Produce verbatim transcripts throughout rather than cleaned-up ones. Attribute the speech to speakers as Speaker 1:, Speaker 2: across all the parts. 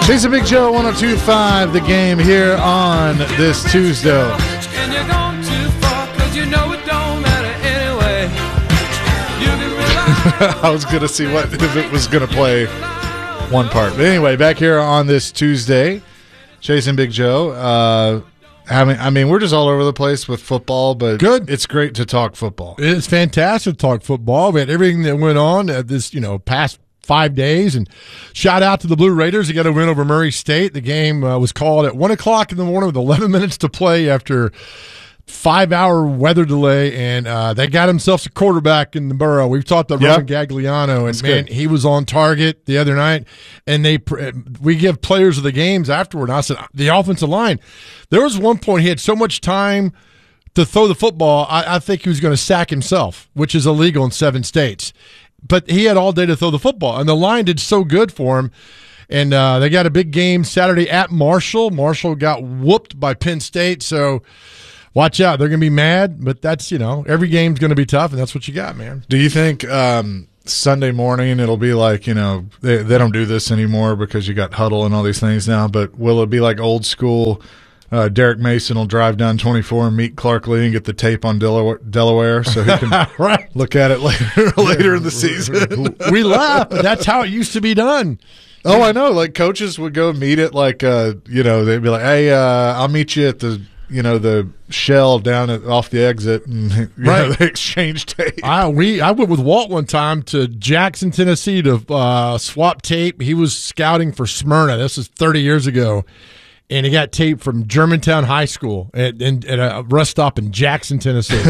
Speaker 1: Jason Big Joe, one oh two point five, the game here on this Tuesday.
Speaker 2: And you're going too far, 'cause you know it don't matter anyway. You can rely
Speaker 1: I was going to see what if it was going to play one part. But anyway, back here on this Tuesday, Jason Big Joe. Uh, having, I mean, we're just all over the place with football, but
Speaker 3: Good.
Speaker 1: It's great to talk football.
Speaker 3: It's fantastic to talk football. We had everything that went on at this, you know, past five days. And shout out to the Blue Raiders. They got a win over Murray State. The game uh, was called at one o'clock in the morning with eleven minutes to play after five-hour weather delay, and uh, they got themselves a quarterback in the Burrow. We've talked about
Speaker 1: Yep.
Speaker 3: Roman Gagliano, and
Speaker 1: That's
Speaker 3: man,
Speaker 1: good.
Speaker 3: he was on target the other night. And they we give players of the games afterward. And I said, the offensive line, there was one point he had so much time to throw the football, I, I think he was going to sack himself, which is illegal in seven states. But he had all day to throw the football, and the line did so good for him. And uh, they got a big game Saturday at Marshall. Marshall got whooped by Penn State, so watch out. They're going to be mad, but that's, you know, every game's going to be tough, and that's what you got, man.
Speaker 1: Do you think um, Sunday morning it'll be like, you know, they, they don't do this anymore because you got huddle and all these things now, but will it be like old school? Uh, Derek Mason will drive down twenty-four and meet Clark Lee and get the tape on Delaware, Delaware so he can
Speaker 3: Right.
Speaker 1: look at it later later in the season.
Speaker 3: We laugh, but that's how it used to be done.
Speaker 1: Oh, I know. Like coaches would go meet it, like uh, you know, they'd be like, "Hey, uh, I'll meet you at the, you know, the Shell down at, off the exit," and you
Speaker 3: Right.
Speaker 1: know, they exchange tape.
Speaker 3: I we I went with Walt one time to Jackson, Tennessee to uh, swap tape. He was scouting for Smyrna. This was thirty years ago. And he got tape from Germantown High School at, at, at a rest stop in Jackson, Tennessee,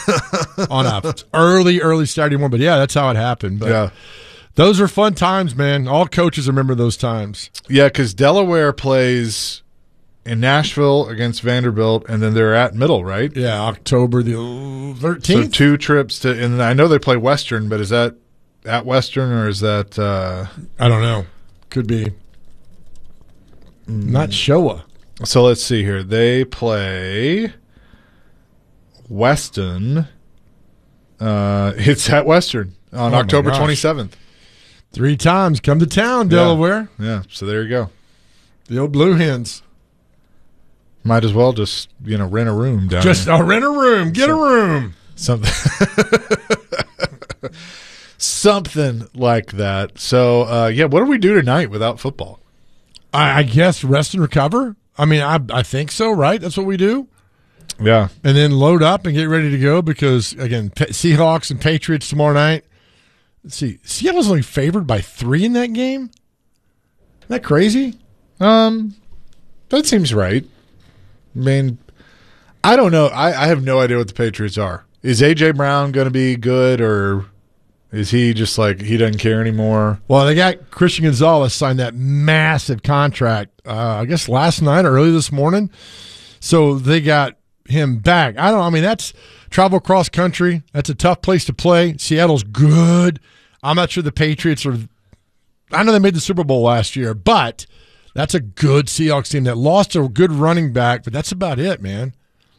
Speaker 3: on a early, early Saturday morning. But yeah, that's how it happened. But
Speaker 1: Yeah,
Speaker 3: those are fun times, man. All coaches remember those times.
Speaker 1: yeah, because Delaware plays in Nashville against Vanderbilt, and then they're at Middle, right?
Speaker 3: Yeah, October the
Speaker 1: So
Speaker 3: thirteenth.
Speaker 1: two trips to, and I know they play Western, but is that at Western or is that? Uh,
Speaker 3: I don't know. Could be. Not Showa.
Speaker 1: so let's see here. They play Weston. Uh, it's at Western on
Speaker 3: Oh, my
Speaker 1: October
Speaker 3: gosh.
Speaker 1: twenty-seventh.
Speaker 3: Three times. Come to town, Delaware.
Speaker 1: Yeah, so there you go.
Speaker 3: The old Blue Hens.
Speaker 1: Might as well just, you know, rent a room down
Speaker 3: Just
Speaker 1: there.
Speaker 3: uh, rent a room. Get a room.
Speaker 1: Something something like that. So, uh, yeah, what do we do tonight without football?
Speaker 3: I, I guess rest and recover. I mean, I I think so, right? That's what we do.
Speaker 1: Yeah.
Speaker 3: And then load up and get ready to go because, again, Pe- Seahawks and Patriots tomorrow night. Let's see. Seattle's only favored by three in that game? Isn't that crazy?
Speaker 1: Um, that seems right. I mean, I don't know. I, I have no idea what the Patriots are. Is A J Brown going to be good, or is he just like he doesn't care anymore?
Speaker 3: Well, they got Christian Gonzalez signed that massive contract, uh, I guess last night or early this morning. So they got him back. I don't know. I mean, that's travel cross country. That's a tough place to play. Seattle's good. I'm not sure the Patriots are. I know they made the Super Bowl last year, but that's a good Seahawks team that lost a good running back, but that's about it, man.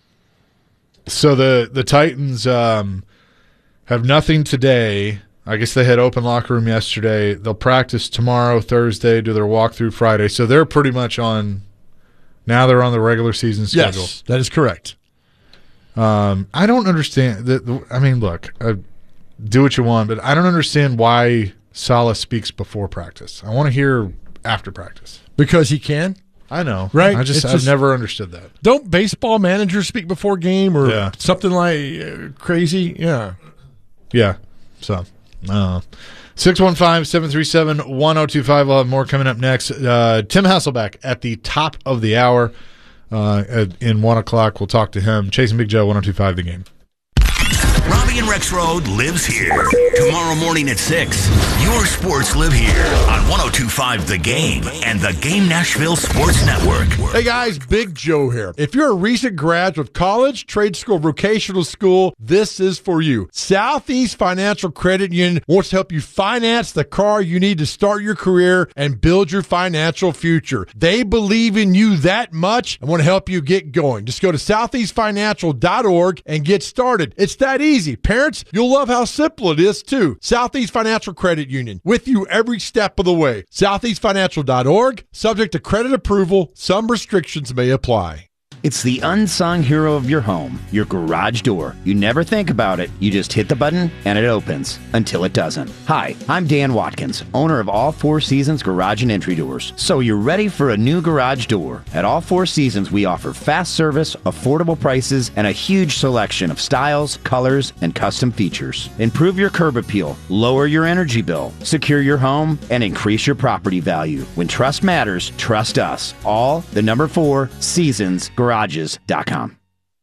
Speaker 1: So the the Titans um, have nothing today. I guess they had open locker room yesterday. They'll practice tomorrow, Thursday, do their walkthrough Friday. So they're pretty much on. Now they're on the regular season schedule.
Speaker 3: Yes, that is correct.
Speaker 1: Um, I don't understand. The, the, I mean, look, uh, do what you want, but I don't understand why Saleh speaks before practice. I want to hear after practice.
Speaker 3: Because he can.
Speaker 1: I know,
Speaker 3: Right.
Speaker 1: I just
Speaker 3: It's
Speaker 1: I've
Speaker 3: just-
Speaker 1: never understood that.
Speaker 3: Don't baseball managers speak before game or
Speaker 1: Yeah.
Speaker 3: something like uh, crazy? Yeah.
Speaker 1: Yeah. So, uh, six one five, seven three seven, one oh two five. We'll have more coming up next. Uh, Tim Hasselback at the top of the hour. Uh, at, in one o'clock, we'll talk to him. Chasing Big Joe, one oh two five, the game.
Speaker 4: Robbie and Rex Road lives here. Tomorrow morning at six, your sports live here on one oh two point five The Game and the Game Nashville Sports Network.
Speaker 3: Hey guys, Big Joe here. If you're a recent graduate of college, trade school, vocational school, this is for you. Southeast Financial Credit Union wants to help you finance the car you need to start your career and build your financial future. They believe in you that much and want to help you get going. Just go to southeast financial dot org and get started. It's that easy. Parents, you'll love how simple it is, too. Southeast Financial Credit Union, with you every step of the way. southeast financial dot org, subject to credit approval. Some restrictions may apply.
Speaker 5: It's the unsung hero of your home, your garage door. You never think about it. You just hit the button and it opens until it doesn't. Hi, I'm Dan Watkins, owner of All Four Seasons Garage and Entry Doors. So you're ready for a new garage door. At All Four Seasons, we offer fast service, affordable prices, and a huge selection of styles, colors, and custom features. Improve your curb appeal, lower your energy bill, secure your home, and increase your property value. When trust matters, trust us. All the number four Seasons Garage. Garages dot com.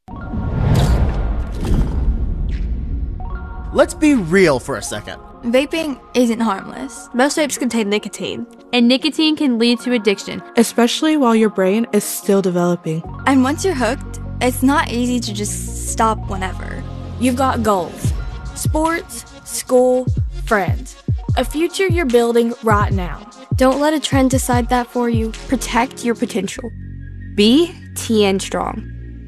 Speaker 6: Let's be real for a second.
Speaker 7: Vaping isn't harmless. Most vapes contain nicotine.
Speaker 8: And nicotine can lead to addiction,
Speaker 9: especially while your brain is still developing.
Speaker 7: And once you're hooked, it's not easy to just stop whenever. You've got goals. Sports, school, friends. A future you're building right now. Don't let a trend decide that for you. Protect your potential. Be T N Strong.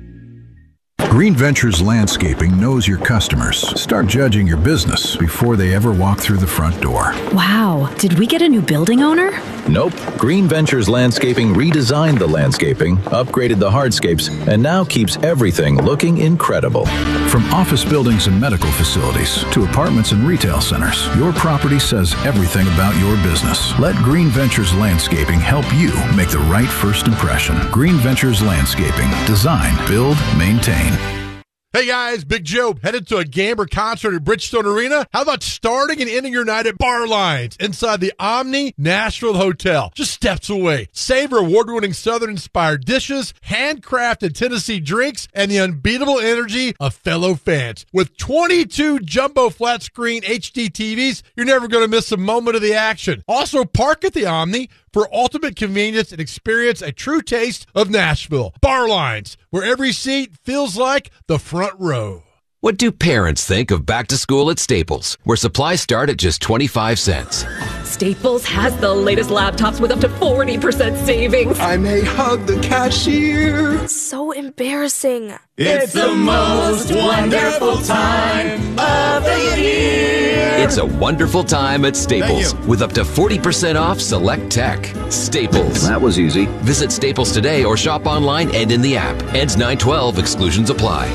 Speaker 10: Green Ventures Landscaping knows your customers. Start judging your business before they ever walk through the front door.
Speaker 11: Wow, did we get a new building owner?
Speaker 12: Nope. Green Ventures Landscaping redesigned the landscaping, upgraded the hardscapes, and now keeps everything looking incredible.
Speaker 10: From office buildings and medical facilities to apartments and retail centers, your property says everything about your business. Let Green Ventures Landscaping help you make the right first impression. Green Ventures Landscaping. Design, build, maintain.
Speaker 3: Hey guys, Big Joe, headed to a game or concert at Bridgestone Arena? How about starting and ending your night at Bar Lines inside the Omni Nashville Hotel, just steps away? Savor award-winning Southern-inspired dishes, handcrafted Tennessee drinks, and the unbeatable energy of fellow fans. With twenty-two jumbo flat-screen H D T Vs, you're never going to miss a moment of the action. Also, park at the Omni for ultimate convenience and experience a true taste of Nashville. Bar Lines, where every seat feels like the front row.
Speaker 13: What do parents think of back to school at Staples, where supplies start at just twenty-five cents?
Speaker 14: Staples has the latest laptops with up to forty percent savings.
Speaker 15: I may hug the cashier.
Speaker 7: So embarrassing.
Speaker 2: It's the most wonderful time of the year.
Speaker 13: It's a wonderful time at Staples with up to forty percent off select tech. Staples.
Speaker 12: That was easy.
Speaker 13: Visit Staples today or shop online and in the app. Ends nine twelve. Exclusions apply.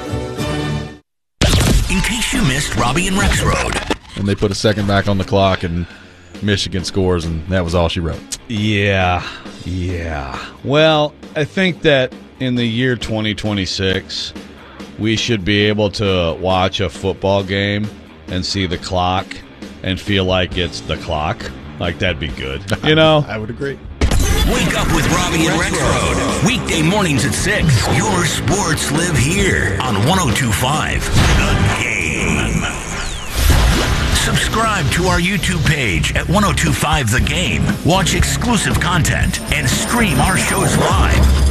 Speaker 4: In case you missed Robbie and Rex Road.
Speaker 16: And they put a second back on the clock and Michigan scores, and that was all she wrote.
Speaker 17: Yeah, yeah. Well, I think that in the year twenty twenty-six, we should be able to watch a football game and see the clock and feel like it's the clock. Like, that'd be good. You know?
Speaker 16: I would agree.
Speaker 4: Wake up with Robbie and Rex Road. Weekday mornings at six. Your sports live here on one oh two point five The Game. Subscribe to our YouTube page at one oh two point five The Game. Watch exclusive content and stream our shows live.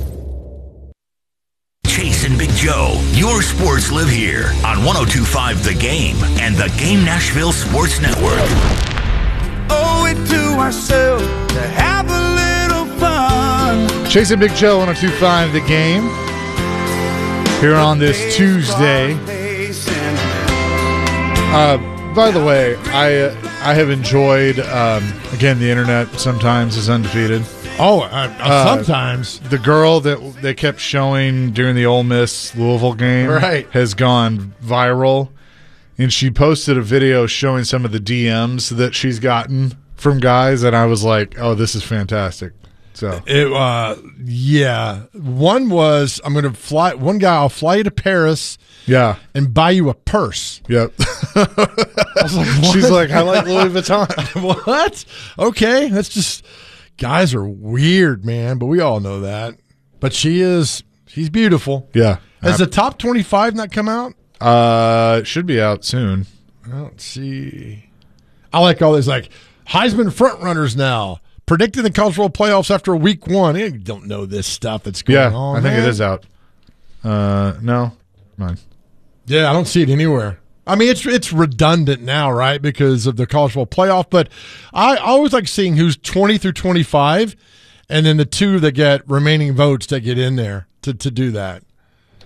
Speaker 4: Chase and Big Joe. Your sports live here on one oh two point five The Game and the Game Nashville Sports Network.
Speaker 2: Owe it to ourselves to have a little fun.
Speaker 1: Chase and Big Joe, one oh two point five The Game. Here on this Tuesday. Uh, by the way, I uh, I have enjoyed, um, again, the internet sometimes is undefeated.
Speaker 3: Oh, uh, uh, sometimes.
Speaker 1: The girl that they kept showing during the Ole Miss Louisville game
Speaker 3: right.
Speaker 1: has gone viral. And she posted a video showing some of the D Ms that she's gotten from guys, and I was like, "Oh, this is fantastic." So,
Speaker 3: it, uh, yeah, one was I'm going to fly. One guy, I'll fly you to Paris,
Speaker 1: yeah,
Speaker 3: and buy you a purse.
Speaker 1: Yep.
Speaker 3: I was like, what?
Speaker 1: She's like, "I like Louis Vuitton."
Speaker 3: What? Okay, that's just guys are weird, man. But we all know that. But she is. She's beautiful.
Speaker 1: Yeah.
Speaker 3: Has the top twenty-five not come out?
Speaker 1: Uh, it should be out soon.
Speaker 3: Let's see. I like all these like Heisman front runners now predicting the college football playoffs after week one. You don't know this stuff that's going
Speaker 1: yeah,
Speaker 3: on.
Speaker 1: I think
Speaker 3: man.
Speaker 1: it is out. Uh, no, mine.
Speaker 3: Yeah, I don't see it anywhere. I mean, it's it's redundant now, right, because of the college football playoff. But I always like seeing who's twenty through twenty-five, and then the two that get remaining votes that get in there to to do that.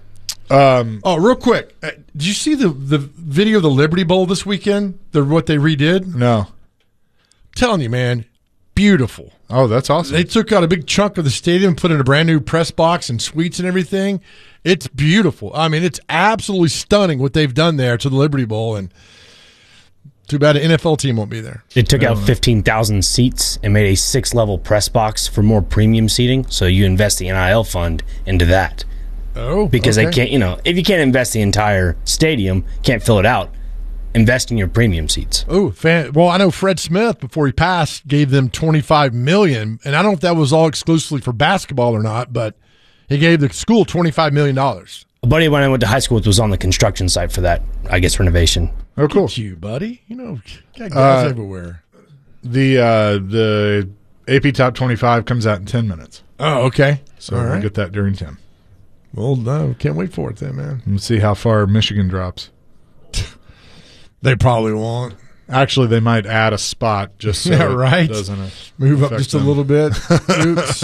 Speaker 1: Um,
Speaker 3: oh, real quick, uh, did you see the the video of the Liberty Bowl this weekend? The what they redid?
Speaker 1: No.
Speaker 3: I'm telling you, man, beautiful.
Speaker 1: Oh, that's awesome.
Speaker 3: They took out a big chunk of the stadium, put in a brand new press box and suites and everything. It's beautiful. I mean, it's absolutely stunning what they've done there to the Liberty Bowl, and too bad an N F L team won't be there.
Speaker 18: It took out fifteen thousand seats and made a six-level press box for more premium seating, so you invest the N I L fund into that.
Speaker 3: Oh,
Speaker 18: Because
Speaker 3: okay.
Speaker 18: they can't, you know, if you can't invest the entire stadium, can't fill it out, invest in your premium seats.
Speaker 3: Oh, fan, well, I know Fred Smith, before he passed, gave them twenty-five million dollars, and I don't know if that was all exclusively for basketball or not, but he gave the school twenty-five million dollars.
Speaker 18: A buddy when I went to high school was on the construction site for that, I guess, renovation.
Speaker 1: Oh, cool.
Speaker 3: Look at you, buddy. You know, got guys
Speaker 1: Uh,
Speaker 3: everywhere.
Speaker 1: The uh, the A P Top twenty-five comes out in ten minutes.
Speaker 3: Oh, okay.
Speaker 1: So
Speaker 3: All
Speaker 1: we'll
Speaker 3: right.
Speaker 1: get that during ten.
Speaker 3: Well, no, can't wait for it then, man.
Speaker 1: Let's see how far Michigan drops.
Speaker 3: They probably won't.
Speaker 1: Actually, they might add a spot just so
Speaker 3: Yeah, right.
Speaker 1: it doesn't
Speaker 3: Move up
Speaker 1: affect
Speaker 3: just a
Speaker 1: them.
Speaker 3: little bit. Oops.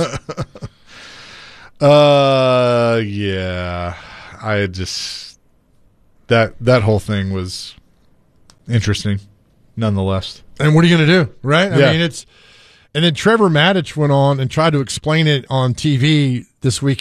Speaker 1: Uh, yeah. I just that that whole thing was interesting, nonetheless.
Speaker 3: And what are you going to do, right? I
Speaker 1: Yeah.
Speaker 3: mean, it's. And then Trevor Maddich went on and tried to explain it on T V this week.